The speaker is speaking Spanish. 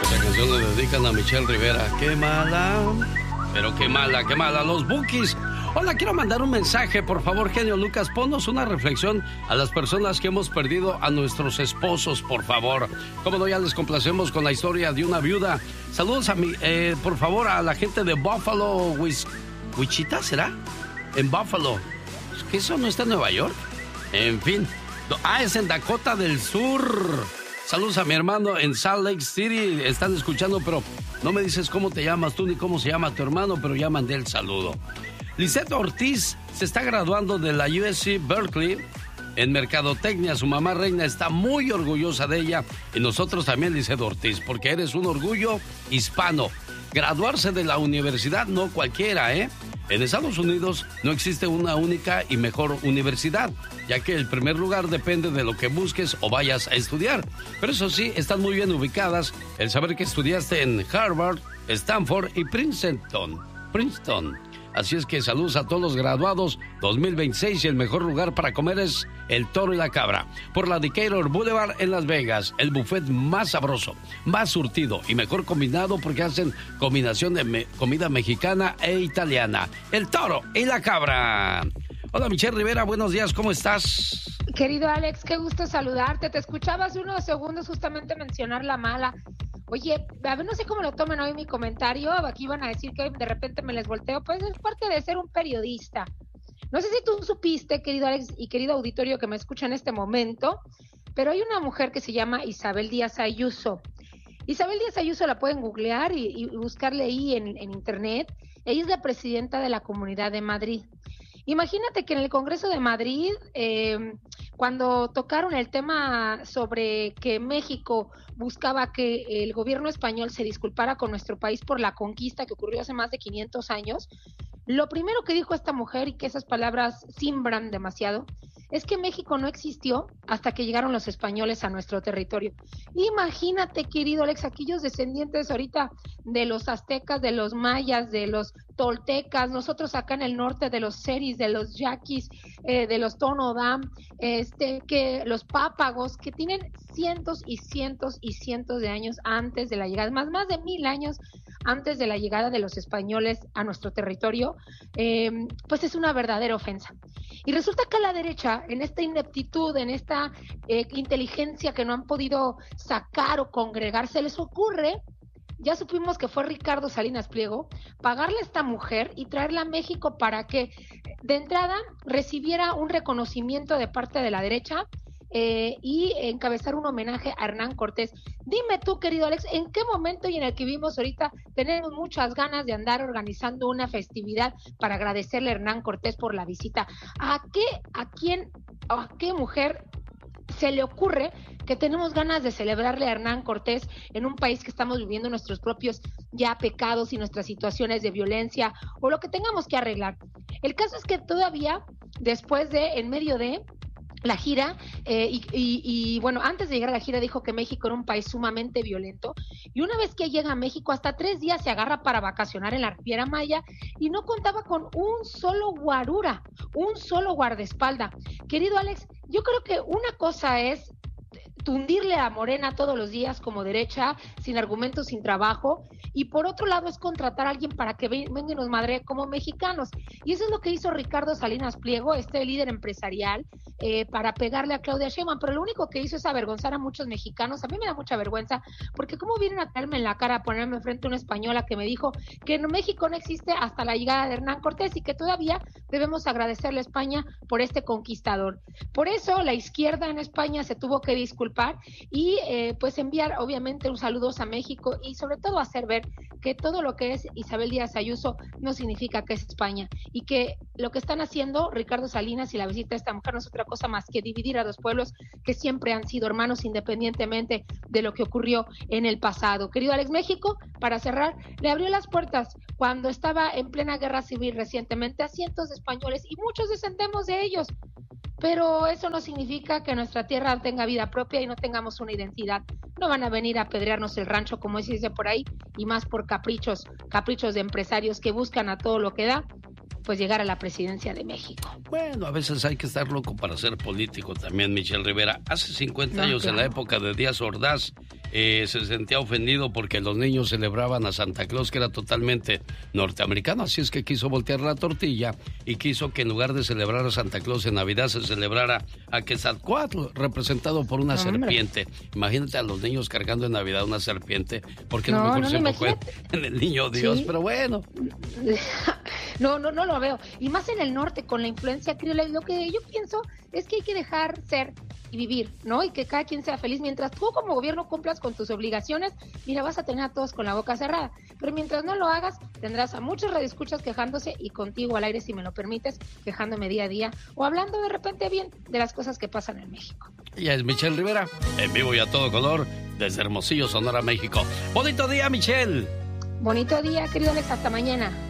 Esta canción le dedican a Michelle Rivera. ¡Qué mala! Pero qué mala, los Bukis. Hola, quiero mandar un mensaje, por favor, genio Lucas, ponnos una reflexión a las personas que hemos perdido a nuestros esposos, por favor. Cómo no, ya les complacemos con la historia de una viuda. Saludos por favor, a la gente de Buffalo, Wichita, ¿será? En Buffalo. ¿Qué eso no está en Nueva York? En fin. Es en Dakota del Sur. Saludos a mi hermano en Salt Lake City. Están escuchando, pero no me dices cómo te llamas tú ni cómo se llama tu hermano, pero ya mandé el saludo. Lisette Ortiz se está graduando de la USC Berkeley en Mercadotecnia. Su mamá Reina está muy orgullosa de ella y nosotros también, Lisette Ortiz, porque eres un orgullo hispano. Graduarse de la universidad no cualquiera, ¿eh? En Estados Unidos no existe una única y mejor universidad, ya que el primer lugar depende de lo que busques o vayas a estudiar. Pero eso sí, están muy bien ubicadas el saber que estudiaste en Harvard, Stanford y Princeton. Así es que saludos a todos los graduados 2026 y el mejor lugar para comer es El Toro y la Cabra. Por la Decatur Boulevard en Las Vegas, el buffet más sabroso, más surtido y mejor combinado porque hacen combinación de comida mexicana e italiana. El Toro y la Cabra. Hola, Michelle Rivera, buenos días, ¿cómo estás? Querido Alex, qué gusto saludarte. Te escuchaba hace unos segundos justamente mencionar la mala. Oye, a ver, no sé cómo lo toman hoy mi comentario. Aquí van a decir que de repente me les volteo. Pues es parte de ser un periodista. No sé si tú supiste, querido Alex y querido auditorio que me escucha en este momento, pero hay una mujer que se llama Isabel Díaz Ayuso. Isabel Díaz Ayuso la pueden googlear y buscarle ahí en internet. Ella es la presidenta de la Comunidad de Madrid. Imagínate que en el Congreso de Madrid, cuando tocaron el tema sobre que México buscaba que el gobierno español se disculpara con nuestro país por la conquista que ocurrió hace más de 500 años, lo primero que dijo esta mujer, y que esas palabras simbran demasiado, es que México no existió hasta que llegaron los españoles a nuestro territorio. Imagínate, querido Alex, aquellos descendientes ahorita de los aztecas, de los mayas, de los toltecas, nosotros acá en el norte de los seris, de los yaquis, de los tonodam, que los pápagos, que tienen cientos y cientos y cientos de años antes de la llegada, más de 1000 años antes de la llegada de los españoles a nuestro territorio, pues es una verdadera ofensa. Y resulta que a la derecha, en esta ineptitud, en esta inteligencia que no han podido sacar o congregar, se les ocurre, ya supimos que fue Ricardo Salinas Pliego, pagarle a esta mujer y traerla a México para que de entrada recibiera un reconocimiento de parte de la derecha y encabezar un homenaje a Hernán Cortés. Dime tú, querido Alex, ¿en qué momento y en el que vivimos ahorita tenemos muchas ganas de andar organizando una festividad para agradecerle a Hernán Cortés por la visita? ¿A qué mujer se le ocurre que tenemos ganas de celebrarle a Hernán Cortés en un país que estamos viviendo nuestros propios ya pecados y nuestras situaciones de violencia o lo que tengamos que arreglar? El caso es que todavía, después de, en medio de la gira, bueno, antes de llegar a la gira dijo que México era un país sumamente violento, y una vez que llega a México hasta 3 días se agarra para vacacionar en la Riviera Maya y no contaba con un solo guarura, un solo guardaespaldas. Querido Alex, yo creo que una cosa es tundirle a Morena todos los días como derecha, sin argumentos, sin trabajo, y por otro lado es contratar a alguien para que venga y nos madre como mexicanos, y eso es lo que hizo Ricardo Salinas Pliego, este líder empresarial, para pegarle a Claudia Sheinbaum, pero lo único que hizo es avergonzar a muchos mexicanos. A mí me da mucha vergüenza, porque cómo vienen a caerme en la cara, a ponerme frente a una española que me dijo que en México no existe hasta la llegada de Hernán Cortés y que todavía debemos agradecerle a España por este conquistador. Por eso la izquierda en España se tuvo que disculpar y pues enviar obviamente un saludo a México y sobre todo hacer ver que todo lo que es Isabel Díaz Ayuso no significa que es España, y que lo que están haciendo Ricardo Salinas y la visita de esta mujer no es otra cosa más que dividir a dos pueblos que siempre han sido hermanos independientemente de lo que ocurrió en el pasado. Querido Alex, México, para cerrar, le abrió las puertas cuando estaba en plena guerra civil recientemente a cientos de españoles, y muchos descendemos de ellos. Pero eso no significa que nuestra tierra tenga vida propia y no tengamos una identidad. No van a venir a apedrearnos el rancho, como se dice por ahí, y más por caprichos de empresarios que buscan a todo lo que da, pues llegar a la presidencia de México. Bueno, a veces hay que estar loco para ser político también, Michelle Rivera. Hace 50 años, claro, en la época de Díaz Ordaz, se sentía ofendido porque los niños celebraban a Santa Claus, que era totalmente norteamericano, así es que quiso voltear la tortilla y quiso que en lugar de celebrar a Santa Claus en Navidad se celebrara a Quetzalcóatl, representado por una serpiente. Imagínate a los niños cargando en Navidad una serpiente, porque no mejor se enfocó en el niño Dios, ¿sí? Pero bueno. No lo veo. Y más en el norte, con la influencia criolla, lo que yo pienso es que hay que dejar ser y vivir, ¿no? Y que cada quien sea feliz. Mientras tú como gobierno cumplas con tus obligaciones, mira, vas a tener a todos con la boca cerrada. Pero mientras no lo hagas, tendrás a muchos radioescuchas quejándose y contigo al aire, si me lo permites, quejándome día a día o hablando de repente bien de las cosas que pasan en México. Ella es Michelle Rivera, en vivo y a todo color, desde Hermosillo, Sonora, México. ¡Bonito día, Michelle! Bonito día, querido Alex, hasta mañana.